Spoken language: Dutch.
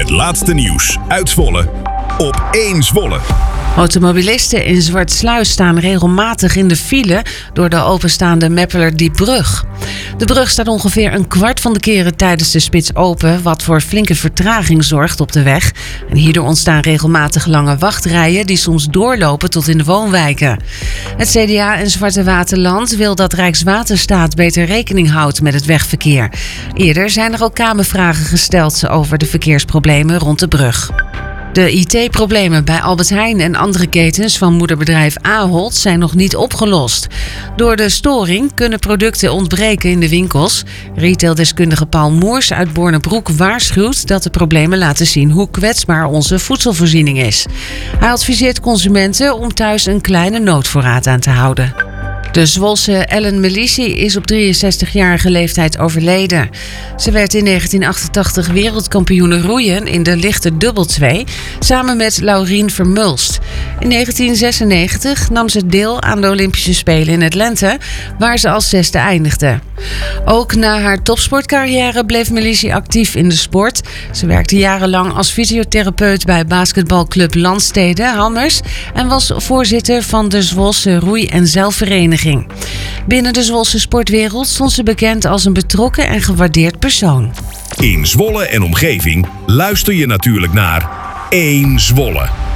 Het laatste nieuws uit Zwolle op 1 Zwolle. Automobilisten in Zwartsluis staan regelmatig in de file door de openstaande Meppelerdiepbrug. De brug staat ongeveer een kwart van de keren tijdens de spits open, wat voor flinke vertraging zorgt op de weg. En hierdoor ontstaan regelmatig lange wachtrijen die soms doorlopen tot in de woonwijken. Het CDA en Zwarte Waterland wil dat Rijkswaterstaat beter rekening houdt met het wegverkeer. Eerder zijn er ook Kamervragen gesteld over de verkeersproblemen rond de brug. De IT-problemen bij Albert Heijn en andere ketens van moederbedrijf Ahold zijn nog niet opgelost. Door de storing kunnen producten ontbreken in de winkels. Retaildeskundige Paul Moers uit Bornebroek waarschuwt dat de problemen laten zien hoe kwetsbaar onze voedselvoorziening is. Hij adviseert consumenten om thuis een kleine noodvoorraad aan te houden. De Zwolse Ellen Melissi is op 63-jarige leeftijd overleden. Ze werd in 1988 wereldkampioene roeien in de lichte dubbeltwee samen met Laurien Vermulst. In 1996 nam ze deel aan de Olympische Spelen in Atlanta, waar ze als 6e eindigde. Ook na haar topsportcarrière bleef Melissi actief in de sport. Ze werkte jarenlang als fysiotherapeut bij basketbalclub Landstede Hammers en was voorzitter van de Zwolse Roei- en Zeilvereniging. Binnen de Zwolse sportwereld stond ze bekend als een betrokken en gewaardeerd persoon. In Zwolle en omgeving luister je natuurlijk naar 1 Zwolle.